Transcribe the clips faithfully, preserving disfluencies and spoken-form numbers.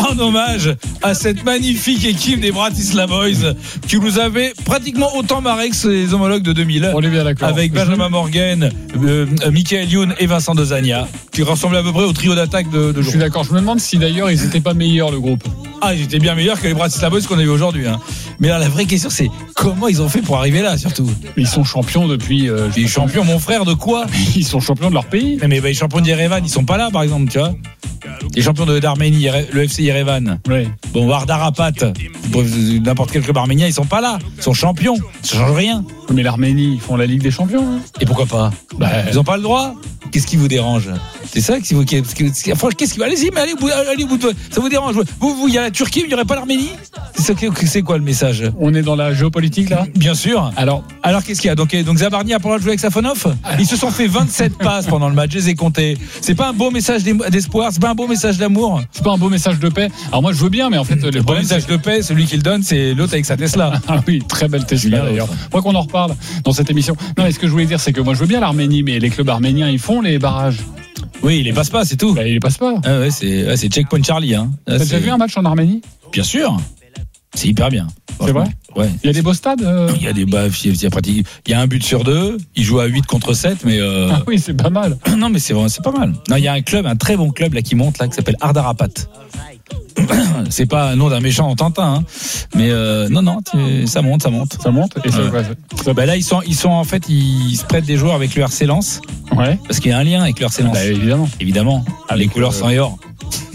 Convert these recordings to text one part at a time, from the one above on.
en hommage à cette magnifique équipe des Bratislava Boys qui nous avait pratiquement autant marré que ses homologues de deux mille. On est bien d'accord. Avec Benjamin Morgan, euh, Michael Youn et Vincent Dezania, qui ressemblaient à peu près au trio d'attaque de, de Je suis d'accord. Je me demande si d'ailleurs ils n'étaient pas meilleurs, le groupe. Ah, ils étaient bien meilleurs que les Bratislava Boys qu'on a eu aujourd'hui. Hein. Mais là, la vraie question, c'est comment ils ont fait pour arriver là, surtout. Ils sont champions depuis. Euh, ils sont champions, mon frère, de quoi? Ils sont champions de leur pays. Mais, mais bah, les champions d'Yerevan, ils sont pas là, par exemple, tu vois. Les champions de, d'Arménie, le F C Yerevan. Oui. Bon, Vardar Apat, n'importe quel club arménien, ils sont pas là. Ils sont champions. Ça change rien. Mais l'Arménie, ils font la Ligue des Champions. Hein. Et pourquoi pas? Bah, ils ont pas le droit. Qu'est-ce qui vous dérange? C'est ça que si vous, qu'est-ce qui, allez-y, mais allez au bout, allez au bout de, ça vous dérange? Vous, vous, il y a la Turquie, il n'y aurait pas l'Arménie? C'est, c'est quoi le message? On est dans la géopolitique là? Bien sûr. Alors, alors qu'est-ce qu'il y a? Donc, donc Zabarny a pas le droit de jouer avec Safonov? Ils se sont fait vingt-sept passes pendant le match, je les ai comptés. C'est pas un beau message d'espoir, c'est pas un beau message d'amour. C'est pas un beau message de paix. Alors moi je veux bien, mais en fait le, le beau message de paix, celui qui le donne, c'est l'autre avec sa Tesla. Ah oui, très belle Tesla Julien, d'ailleurs. Moi qu'on en reparle dans cette émission. Non, mais ce que je voulais dire, c'est que moi je veux bien l'Arménie, mais les clubs arméniens ils font les barrages. Oui, il les passe pas, c'est tout. Bah, il les passe pas. Ah ouais, c'est, ouais, c'est Checkpoint Charlie. Hein. T'as déjà vu un match en Arménie? Bien sûr. C'est hyper bien. C'est vrai? Ouais. Il y a des beaux stades euh... Il y a des bah, il y a pratique. Il y a un but sur deux. Il joue à huit contre sept, mais. Euh... Ah oui, c'est pas mal. Non, mais c'est vrai, c'est pas mal. Non, il y a un club, un très bon club là qui monte là, qui s'appelle Vardar Apat. C'est pas un nom d'un méchant en Tintin, hein. Mais euh, non, non, ça monte, ça monte, ça monte. Et ça, ouais. quoi, ça... Bah là, ils sont, ils sont en fait, ils se prêtent des joueurs avec le R C Lens. Ouais. Parce qu'il y a un lien avec le R C Lens. Bah, évidemment, évidemment. Avec les couleurs euh... sang et or.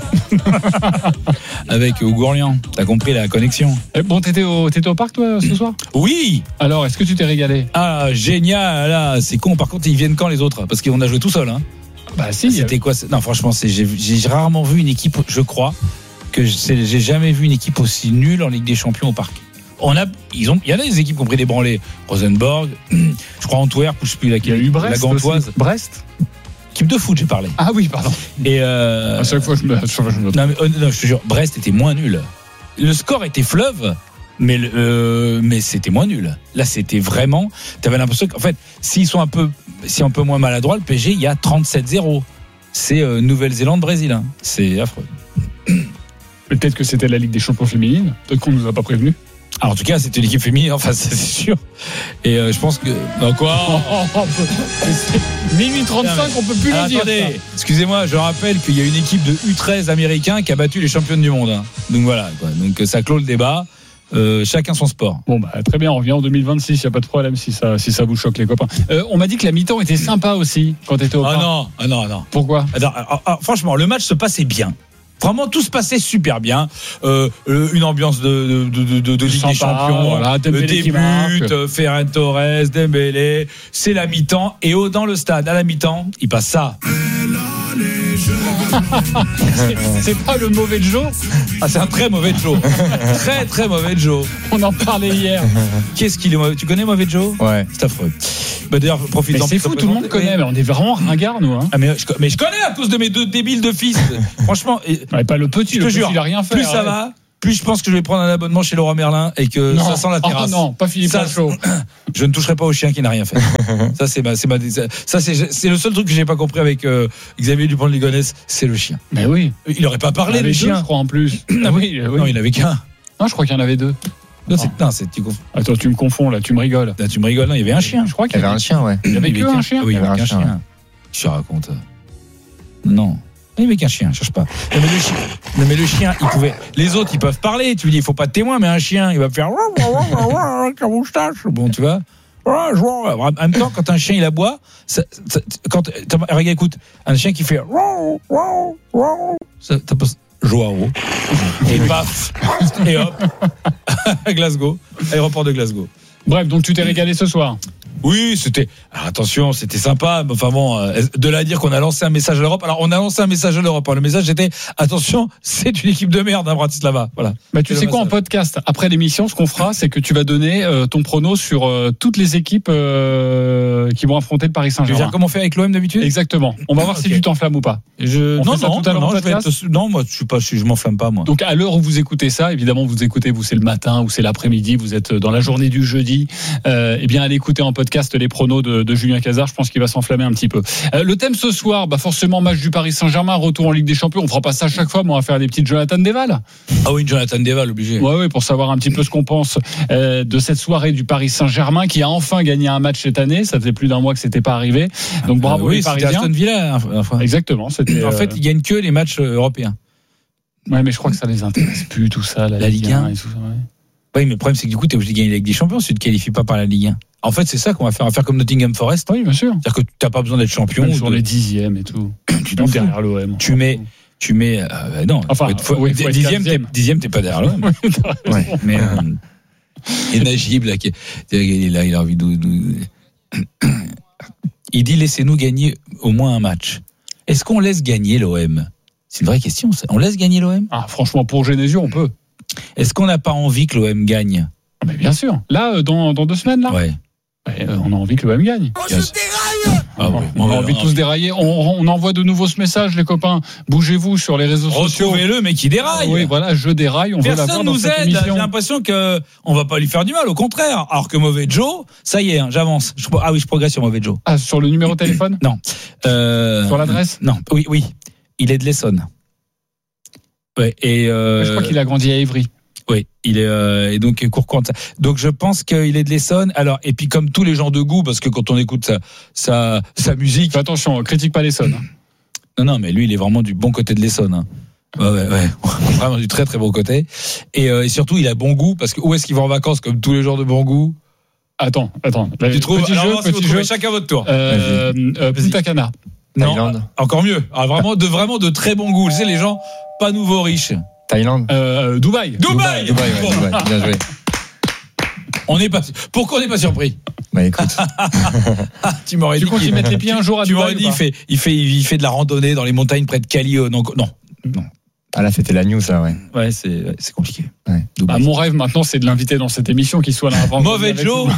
Avec Hugo Orléans, t'as compris la connexion. Bon, t'étais au, t'étais au parc toi ce soir? Oui. Alors, est-ce que tu t'es régalé? Ah, génial, là, c'est con. Par contre, ils viennent quand les autres? Parce qu'on a joué tout seul, hein. Bah si. C'était a... quoi? Non, franchement, c'est, j'ai, j'ai rarement vu une équipe, je crois, que j'ai, j'ai jamais vu une équipe aussi nulle en Ligue des Champions au parc. On a, ils ont, il y en a des équipes qui ont pris des branlés. Rosenborg, je crois Antwerp, je sais plus laquelle. Il y a eu Brest, la Gantoise. Brest. Équipe de foot, j'ai parlé. Ah oui, pardon. Et euh, à chaque fois, je me, chaque fois, je me... Non, mais, oh, non, je te jure, Brest était moins nul. Le score était fleuve, mais euh, mais c'était moins nul. Là, c'était vraiment. T'avais l'impression qu'en fait, s'ils sont un peu, si un peu moins maladroits, le P S G, il y a trente-sept zéro. C'est euh, Nouvelle-Zélande-Brésil. Hein. C'est affreux. Peut-être que c'était la Ligue des Champions féminines. Peut-être qu'on nous a pas prévenu. Alors, en tout cas, c'était l'équipe féminine, enfin, c'est sûr. Et euh, je pense que. Non, quoi oh, oh, oh, minuit trente-cinq, on peut plus ah, le dire. Attendez, ça. Excusez-moi, je rappelle qu'il y a une équipe de U treize américains qui a battu les championnes du monde. Hein. Donc voilà, quoi. Donc ça clôt le débat. Euh, chacun son sport. Bon bah très bien, on revient en deux mille vingt-six, il n'y a pas de problème si ça, si ça vous choque les copains. Euh, on m'a dit que la mi-temps était sympa aussi quand tu étais au ah parc. Non, ah non, non. Pourquoi? Alors, alors, alors, franchement, le match se passait bien. Vraiment, tout se passait super bien. Euh, une ambiance de, de, de, de, de Ligue des Champions. Voilà, le début, Ferran Torres, Dembélé. C'est la mi-temps. Et au, dans le stade, à la mi-temps, il passe ça. c'est, c'est pas le mauvais Joe. Ah, c'est un très mauvais Joe. Très, très mauvais Joe. On en parlait hier. Qu'est-ce qu'il est mauvais? Tu connais mauvais Joe? Ouais. C'est affreux. Bah, d'ailleurs, profite-en. C'est fou, tout le monde connaît, mais on est vraiment ringards, nous. Hein. Ah, mais, je, mais je connais à cause de mes deux débiles de fils. Franchement. Et, ouais, pas le petit, le petit, jure, il a rien fait. Plus ça va, plus je pense que je vais prendre un abonnement chez Leroy Merlin et que non. ça sent la terrasse. Oh non, pas Philippe Lachaud. Je ne toucherai pas au chien qui n'a rien fait. Ça, c'est ma, c'est ma, ça, c'est, c'est le seul truc que j'ai pas compris avec euh, Xavier Dupont de Ligonnès, c'est le chien. Mais oui. Il aurait pas parlé du chien. Je crois en plus. Ah oui, oui. Non, il n'avait qu'un. Non, je crois qu'il y en avait deux. Non, c'est, non, c'est, tu confonds. Attends, tu me confonds là, tu me rigoles. Là, tu me rigoles. Non, il y avait un chien. Je crois qu'il y avait un chien, ouais. Il y avait que un chien. Oui, il y avait un chien. Ouais. Je te raconte. Non. Il n'y avait qu'un chien, cherche pas. Non mais, le chien, non, mais le chien, il pouvait. Les autres, ils peuvent parler. Tu lui dis, il faut pas de témoin, mais un chien, il va faire. Bon, tu vois. En même temps, quand un chien il aboie, ça, ça, quand, regarde, écoute, un chien qui fait. Ça, t'as pas. Joao. Et paf. Et hop. Glasgow. Aéroport de Glasgow. Bref, donc tu t'es régalé ce soir. Oui, c'était. Alors attention, c'était sympa. Mais enfin bon, euh, de là à dire qu'on a lancé un message à l'Europe. Alors on a lancé un message à l'Europe. Alors, le message était attention, c'est une équipe de merde, hein, Bratislava. Voilà. Bah tu sais quoi, en podcast après l'émission, ce qu'on fera, c'est que tu vas donner euh, ton prono sur euh, toutes les équipes euh, qui vont affronter le Paris Saint-Germain. Tu veux dire comment on fait avec l'O M d'habitude? Exactement. On va voir okay. si tu t'enflammes ou pas. Je... On non, fait ça non, tout à non, non, je vais être... non, moi je suis pas, je, je m'enflamme pas moi. Donc à l'heure où vous écoutez ça, évidemment vous écoutez, vous c'est le matin ou c'est l'après-midi, vous êtes dans la journée du jeudi. Euh, eh bien allez écouter en podcast. podcast les pronos de, de Julien Cazard. Je pense qu'il va s'enflammer un petit peu. Euh, le thème ce soir, bah forcément match du Paris Saint-Germain, retour en Ligue des Champions. On fera pas ça à chaque fois, mais on va faire des petites Jonathan Deval. Ah oui, Jonathan Deval, obligé. Ouais, oui, pour savoir un petit peu ce qu'on pense euh, de cette soirée du Paris Saint-Germain qui a enfin gagné un match cette année. Ça faisait plus d'un mois que c'était pas arrivé. Donc bravo euh, oui, les Parisiens. C'était Aston Villa. Enfin. Exactement. C'était, en fait, euh... ils gagnent que les matchs européens. Ouais, mais je crois que ça les intéresse plus tout ça, la, la Ligue un. Et tout ça, ouais. Oui, mais le problème, c'est que du coup, tu es obligé de gagner la Ligue des Champions si tu ne te qualifies pas par la Ligue un. En fait, c'est ça qu'on va faire. On va faire comme Nottingham Forest. Oui, bien sûr. C'est-à-dire que tu n'as pas besoin d'être champion. Même sur de... les dixièmes et tout. tu t'en derrière fous. L'O M. Tu mets. Tu mets. Euh, non. Enfin, faut, oui, faut dixième, t'es, dixième, t'es pas derrière l'O M. Ouais, mais. Euh, et Najib, là, qui, il est là, il a envie de. de... Il dit laissez-nous gagner au moins un match. Est-ce qu'on laisse gagner l'O M ? C'est une vraie question, ça. On laisse gagner l'O M ? Ah, franchement, pour Genesio, on peut. Est-ce qu'on n'a pas envie que l'O M gagne ? Mais bien sûr. Là, dans, dans deux semaines, là. Ouais. Ouais, on a envie que l'O M gagne. On se déraille. Ah ouais. On a envie de tous dérailler. On, on envoie de nouveaux messages, les copains. Bougez-vous sur les réseaux sociaux. Retrouvez-le, mais qui déraille. Oui, voilà, je déraille. On Personne veut l'avoir dans nous cette aide. émission. J'ai l'impression que on va pas lui faire du mal, au contraire. Alors que Mauvais Joe, ça y est, hein, j'avance. Je, ah oui, je progresse sur Mauvais Joe. Ah, sur le numéro de téléphone ? Non. Euh, sur l'adresse ? Non. Oui, oui. Il est de l'Essonne. Ouais. Et euh, je crois qu'il a grandi à Évry. Oui, il est euh, et donc Courcourt. Donc je pense qu'il est de l'Essonne. Alors et puis comme tous les gens de goût, parce que quand on écoute sa sa, sa musique, fais attention, critique pas l'Essonne. Non non, mais lui il est vraiment du bon côté de l'Essonne. Hein. Ouais ouais ouais, vraiment du très très bon côté. Et, euh, et surtout il a bon goût parce que où est-ce qu'il va en vacances comme tous les gens de bon goût ? Attends, attends. Tu trouves petit alors, jeu, alors, si petit vous jeu. Chacun votre tour. Euh, euh, Punta Cana. Non, Thaïlande. Encore mieux. Alors, vraiment de vraiment de très bon goût. Tu sais les gens pas nouveaux riches. Thaïlande. Euh, Dubaï. Dubaï. Dubaï, Dubaï, ouais, Dubaï. Bien joué. On n'est pas. Pourquoi on n'est pas surpris ? Bah écoute. tu m'aurais tu dit. comptes y mettre les pieds un jour à tu Dubaï. Tu m'aurais dit il fait il fait il fait de la randonnée dans les montagnes près de Cali. Donc non non. Ah là c'était la news ça ouais. Ouais c'est c'est compliqué. Ouais. Bah, mon rêve maintenant c'est de l'inviter dans cette émission qu'il soit là avant. Mauvais Joe.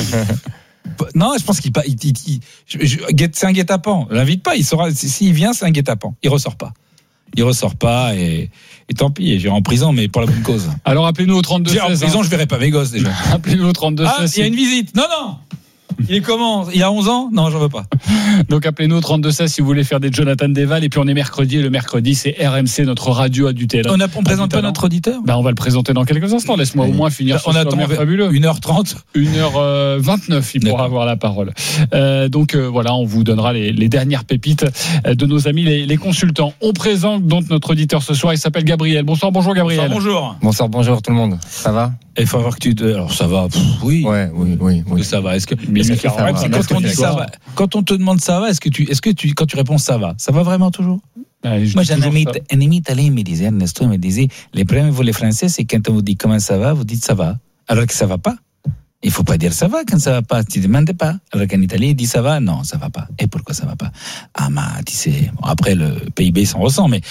Non, je pense qu'il pas. Il, il, il, je, je, c'est un guet-apens. L'invite pas. Il sera. S'il vient, c'est un guet-apens. Il ressort pas. Il ressort pas et, et tant pis. J'irai en prison, mais pour la bonne cause. Alors appelez-nous au trente-deux seize. En prison, hein. Je verrai pas mes gosses déjà. Appelez-nous au trente-deux seize. Ah, il y a une visite. Non, non. Il est comment ? Il a onze ans ? Non, j'en veux pas. Donc appelez-nous au trente-deux seize si vous voulez faire des Jonathan Deval. Et puis on est mercredi. Et le mercredi, c'est R M C, notre radio adultère. On, a, on présente pas notre auditeur ? Bah, on va le présenter dans quelques instants. Laisse-moi au moins finir on ce attend fabuleux. une heure trente une heure vingt-neuf, il pourra avoir la parole. Euh, donc euh, voilà, on vous donnera les, les dernières pépites de nos amis les, les consultants. On présente donc notre auditeur ce soir. Il s'appelle Gabriel. Bonsoir, bonjour Gabriel. Bonsoir. Bonsoir, bonjour tout le monde. Ça va ? Il faut voir que tu te... Alors ça va, pff, oui. Ouais, oui, oui, oui. Ça va. Est-ce que, mais est-ce que que ça va, quand, on dit ça va, quand on te demande ça va, est-ce que tu, est-ce que tu, quand tu réponds ça va, ça va vraiment toujours? Ah, moi, j'ai un ami, un ami italien me disait, Ernesto me disait, les problèmes vous les Français, c'est quand on vous dit comment ça va, vous dites ça va, alors que ça va pas. Il faut pas dire ça va quand ça va pas. Tu demandes pas. Alors qu'en Italie, il dit ça va, non, ça va pas. Et pourquoi ça va pas? Ah, ma, tu sais. Bon, après, le P I B s'en ressent, mais.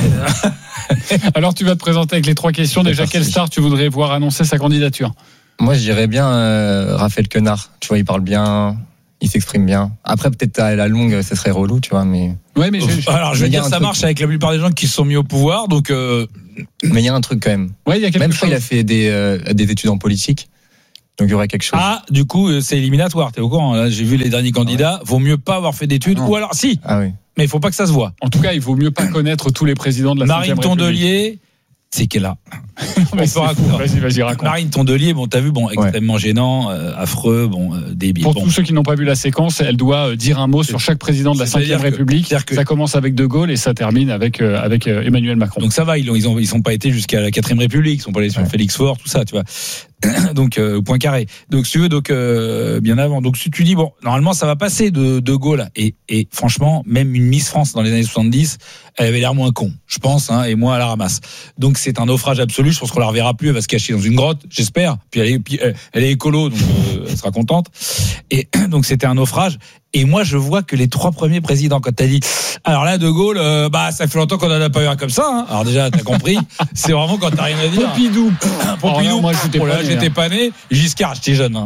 Alors, tu vas te présenter avec les trois questions. Déjà, quelle star tu voudrais voir annoncer sa candidature? Moi, je dirais bien euh, Raphaël Quenard. Tu vois, il parle bien, il s'exprime bien. Après, peut-être à la longue, ça serait relou, tu vois, mais. Ouais, mais je, alors, je veux dire, ça marche avec la plupart des gens qui se sont mis au pouvoir, donc. Euh... Mais il y a un truc quand même. Ouais, il y a quelque même chose. Même il a fait des, euh, des études en politique. Donc il y aurait quelque chose. Ah, du coup, c'est éliminatoire. T'es au courant? Là, j'ai vu les derniers candidats. Vaut mieux pas avoir fait d'études. Non. Ou alors, si. Ah oui. Mais il faut pas que ça se voit. En tout cas, il vaut mieux pas connaître tous les présidents de la Marine cinquième République. Tondelier, c'est qu'elle a. On peut raconter. Vas-y, vas-y, raconte. Marine Tondelier, bon, t'as vu, bon, extrêmement ouais. gênant, euh, affreux, bon, euh, débile. Pour bon. tous ceux qui n'ont pas vu la séquence, elle doit dire un mot sur chaque président de la cinquième République. Que, ça commence avec De Gaulle et ça termine avec euh, avec euh, Emmanuel Macron. Donc ça va, ils ont ils ont ils sont pas été jusqu'à la quatrième République, ils sont pas allés sur ouais. Félix Faure, tout ça, tu vois. Donc euh, point carré. Donc si tu veux, donc euh, bien avant. Donc si tu dis bon, normalement ça va passer de De Gaulle et et franchement, même une Miss France dans les années soixante-dix, elle avait l'air moins con, je pense, hein, et moi à la ramasse. Donc c'est un naufrage absolu. Je pense qu'on la reverra plus. Elle va se cacher dans une grotte, j'espère. Puis elle est puis, elle est écolo, donc euh, elle sera contente. Et donc c'était un naufrage. Et moi, je vois que les trois premiers présidents, quand t'as dit, alors là, De Gaulle, euh, bah, ça fait longtemps qu'on en a pas eu un comme ça, hein. Alors déjà, t'as compris. C'est vraiment quand t'as rien à dire. Pompidou. Pompidou. Moi, j'étais oh là, pas né. J'étais pas né. Giscard, j'étais jeune, hein.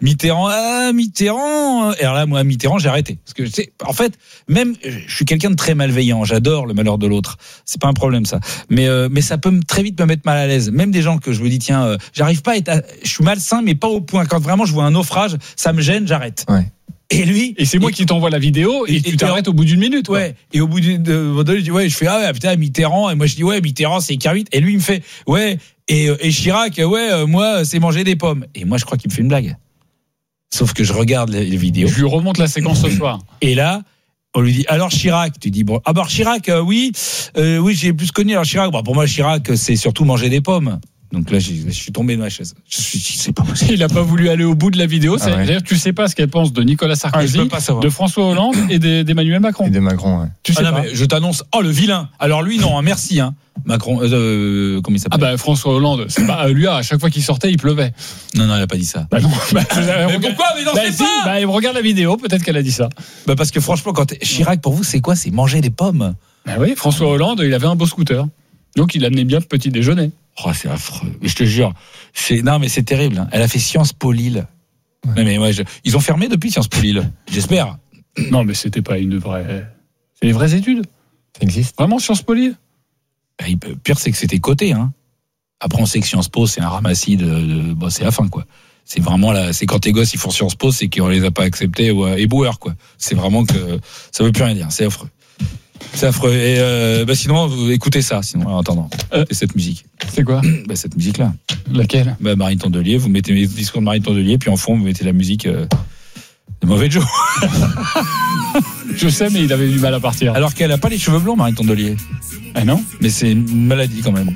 Mitterrand, ah, Mitterrand. Et alors là, moi, Mitterrand, j'ai arrêté. Parce que, c'est, en fait, même, je suis quelqu'un de très malveillant. J'adore le malheur de l'autre. C'est pas un problème, ça. Mais, euh, mais ça peut me, très vite me mettre mal à l'aise. Même des gens que je me dis, tiens, euh, j'arrive pas à être, à, je suis malsain, mais pas au point. Quand vraiment je vois un naufrage, ça me gêne, j'arrête. Ouais. Et lui. Et c'est moi et, qui t'envoie la vidéo et, et tu t'arrêtes au bout d'une minute. Quoi. Ouais. Et au bout d'une, de, de, je dis, ouais, je fais, ah ouais, putain, Mitterrand. Et moi, je dis, ouais, Mitterrand, c'est Carvite. Et lui, il me fait, ouais, et, et Chirac, ouais, euh, moi, c'est manger des pommes. Et moi, je crois qu'il me fait une blague. Sauf que je regarde les, les vidéos. Je lui remonte la séquence ce soir. Et là, on lui dit, alors Chirac, tu dis, bon, ah bah Chirac, euh, oui, euh, oui, j'ai plus connu, alors Chirac, bah, pour moi, Chirac, c'est surtout manger des pommes. Donc là, je suis tombé de ma chaise. Je suis, c'est pas possible. Il n'a pas voulu aller au bout de la vidéo. Ah ouais. Tu sais pas ce qu'elle pense de Nicolas Sarkozy, ah, de François Hollande et d'Emmanuel Macron. Et de Macron, ouais. Tu sais ah non, pas. Mais je t'annonce, oh le vilain. Alors lui, non, hein, merci. Hein. Macron, euh, comment il s'appelle? Ah bah François Hollande, c'est pas, lui, à chaque fois qu'il sortait, il pleuvait. Non, non, il a pas dit ça. Bah non. Bah, mais pourquoi? Mais non, bah, c'est si, pas. Bah, il regarde la vidéo, peut-être qu'elle a dit ça. Bah parce que franchement, quand Chirac, pour vous, c'est quoi? C'est manger des pommes. Bah oui, François Hollande, il avait un beau scooter. Donc il amenait bien petit déjeuner. Oh, c'est affreux. Mais je te jure, c'est non mais c'est terrible. Hein. Elle a fait Sciences Po Lille. Ouais. Non, mais ouais, je... ils ont fermé depuis Sciences Po Lille. J'espère. Non, mais c'était pas une vraie. C'est des vraies études. Ça existe. Vraiment Sciences Po Lille. Bah, pire, c'est que c'était coté. Hein. Après, on sait que Sciences Po, c'est un ramassis de, de... Bon, c'est la fin, quoi. C'est vraiment là, c'est quand tes gosses ils font Sciences Po, c'est qu'on les a pas acceptés ou éboueurs, quoi. C'est vraiment que ça veut plus rien dire. C'est affreux. C'est affreux. Et euh, bah sinon, vous écoutez ça. Sinon, en attendant, euh, cette musique. C'est quoi? Bah cette musique-là. Laquelle? Bah Marine Tondelier. Vous mettez les discours de Marine Tondelier, puis en fond, vous mettez la musique euh, de Mauvais Joe. Je sais, mais il avait du mal à partir. Alors qu'elle a pas les cheveux blancs, Marine Tondelier. Ah non? Mais c'est une maladie quand même.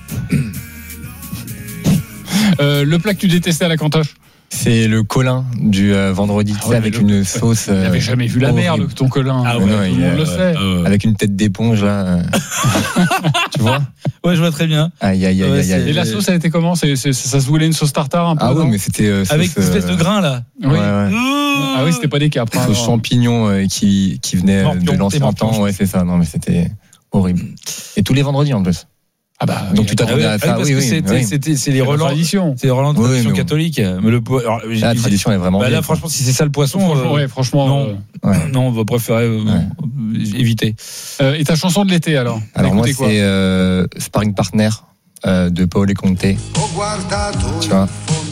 euh, le plat que tu détestais à la cantoche? C'est le colin du euh, vendredi, ah ouais, avec le... une sauce. Euh, il n'avait jamais vu la mer, le, ton colin. Ah ouais, non, tout le monde euh, le sait. Euh, avec une tête d'éponge, là. Tu vois? Ouais, je vois très bien. Aïe, aïe, aïe, ouais, aïe, aïe. Et la sauce, elle était comment? c'est, c'est, Ça se voulait une sauce tartare un peu? Ah ouais, mais c'était. Euh, avec une espèce de grain, là. Oui. Ouais, ouais. Ah oui, c'était pas des capres. Sauce hein, champignon euh, qui, qui venait morpion, de l'ancien temps. Ouais, c'est ça. Non, mais c'était horrible. Et tous les vendredis, en plus. Ah bah, donc oui, tu t'attendais à ça, parce oui, que oui, c'était, oui. c'était, c'est les relents, c'est les relents de tradition oui, catholique. Mais le, alors, là, la tradition est vraiment. Bah bien, là, franchement, si c'est ça le poisson, franchement, euh, ouais, franchement, non, euh, ouais. non, on va préférer euh, ouais. éviter. Euh, et ta chanson de l'été alors? Alors moi, c'est euh, Sparring Partner euh, de Paolo Conte. Tu vois?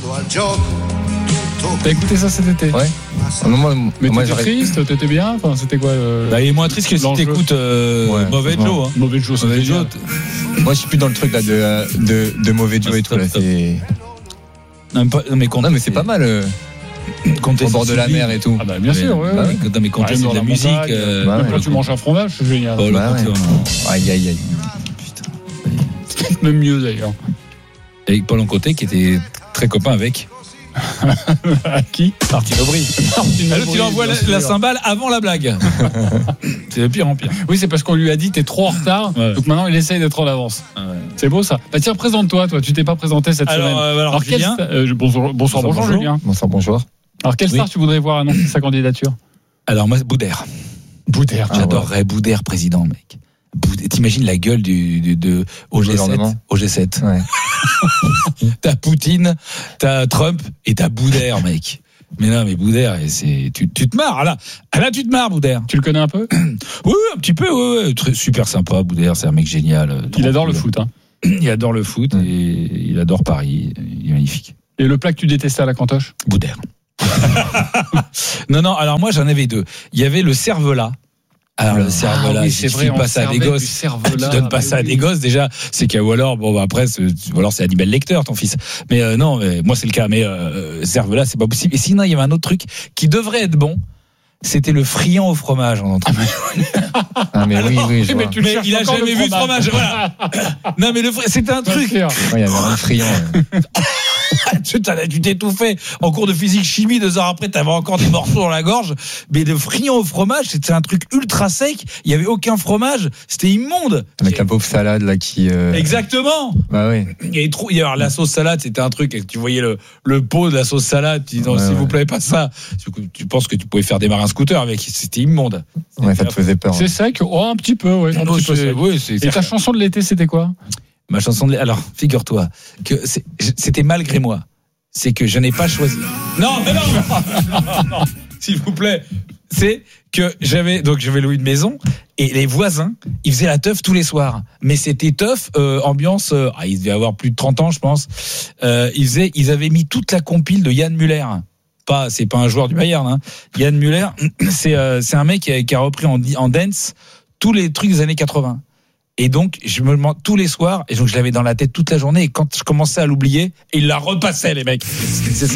T'as écouté ça cet été? Ouais. Non, moi, mais moi, t'étais triste, t'étais bien. Enfin, c'était quoi le... Bah, il est moins triste que si t'écoutes euh, ouais, Mauvais Joe. Hein. Mauvais Joe, c'est Mauvais Joe. Moi, je suis plus dans le truc là de de, de Mauvais Joe ah, et tout là. C'est... Non, pas, non mais, non, mais c'est pas mal. Euh... Au bord de la mer et tout. Ah bah bien sûr. Ouais, bah, ouais. Non mais quand c'est de la musique. Euh, bah, quand ouais, tu manges un fromage, c'est génial. Oh, bah, ouais. Aïe aïe aïe. Putain. Même mieux d'ailleurs. Avec Paul Côté qui était très copain avec. À qui? Martine Aubry. Alors tu lui envoies la, la cymbale avant la blague. C'est de pire en pire. Oui, c'est parce qu'on lui a dit t'es trop en retard, ouais. Donc maintenant il essaye d'être en avance. Ouais. C'est beau ça. Bah tiens, présente-toi, toi. Tu t'es pas présenté cette alors, semaine. Euh, alors, alors quel sta- euh, bonsoir, bonsoir, bonjour, bonjour, Julien. Bonsoir, bonjour. Alors quelle star oui. tu voudrais voir annoncer sa candidature? Alors moi, Boudère. Boudère. Ah, j'adorerais ouais. Boudère président, mec. Boudère. T'imagines la gueule du, du de au G sept. Au G sept. Ouais. T'as Poutine, t'as Trump et t'as Boudère, mec. Mais non, mais Boudère, c'est tu, tu te marres là. Là, tu te marres, Boudère. Tu le connais un peu? Oui, un petit peu. Ouais, ouais. Très, super sympa, Boudère. C'est un mec génial. Il adore cool. le foot. Hein. Il adore le foot et il adore Paris. Il est magnifique. Et le plat que tu détestais à la cantoche? Boudère. non, non. Alors moi, j'en avais deux. Il y il y avait le cervelas. Alors le cervelas, ah oui, c'est vrai, tu pas ça à des gosses, tu donnes pas ça à des gosses déjà, c'est qu'il y a ou alors bon bah, après c'est, ou alors c'est Hannibal Lecter ton fils. Mais euh, non, mais moi c'est le cas. Mais euh, cervelas c'est pas possible. Et sinon il y avait un autre truc qui devrait être bon. C'était le friand au fromage en entrée. Ah mais oui oui. Je mais, vois. mais il a jamais vu de fromage. Voilà. Non mais le c'est un truc. Il ouais, y avait un friand. tu t'es tout fait en cours de physique chimie, deux heures après t'avais encore des morceaux dans la gorge, mais le friand au fromage c'était un truc ultra sec, il y avait aucun fromage, c'était immonde avec la pauvre salade là qui euh... exactement bah oui il y avait trop, il y avait la sauce salade c'était un truc, tu voyais le, le pot de la sauce salade tu dis non ouais, s'il ouais. vous plaît pas ça, tu, tu penses que tu pouvais faire démarrer un scooter avec, c'était immonde ouais ça te faisait peur c'est sec oh un petit peu ouais un non, petit peu sec. Ouais, c'est, et ta chanson de l'été c'était quoi? Ma chanson de l'été, alors figure-toi que c'est, c'était malgré moi. c'est que je n'ai pas choisi. Non, mais non, non, non, s'il vous plaît. C'est que j'avais donc j'avais loué une maison et les voisins ils faisaient la teuf tous les soirs, mais c'était teuf euh, ambiance euh, ah, ils devaient avoir plus de trente ans je pense. Euh, ils faisaient ils avaient mis toute la compile de Yann Müller. Pas c'est pas un joueur du Bayern hein. Yann Müller c'est euh, c'est un mec qui a, qui a repris en en dance tous les trucs des années quatre-vingts. Et donc, je me le demande tous les soirs, et donc je l'avais dans la tête toute la journée, et quand je commençais à l'oublier, il la repassait, les mecs. C'est ça.